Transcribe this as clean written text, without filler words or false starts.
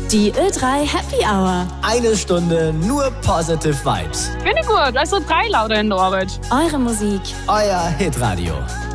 Die Ö3 Happy Hour. Eine Stunde nur positive Vibes. Finde ich gut, also 3 Lauter in der Arbeit. Eure Musik. Euer Hitradio.